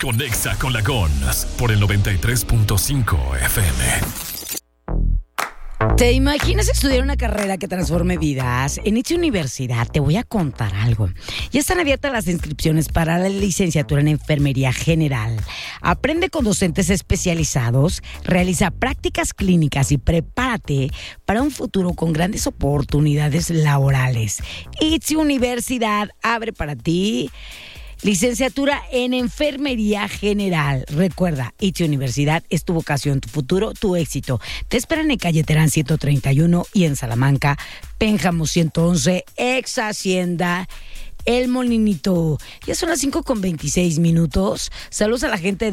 Conexa con la Gons por el 93.5 FM. ¿Te imaginas estudiar una carrera que transforme vidas? En esta universidad te voy a contar algo. Ya están abiertas las inscripciones para la licenciatura en Enfermería General. Aprende con docentes especializados, realiza prácticas clínicas y prepárate para un futuro con grandes oportunidades laborales. ITZY Universidad abre para ti licenciatura en Enfermería General. Recuerda, ITZY Universidad es tu vocación, tu futuro, tu éxito. Te esperan en calle Terán 131 y en Salamanca, Pénjamo 111, ex Hacienda El Molinito. Ya son las 5:26. Saludos a la gente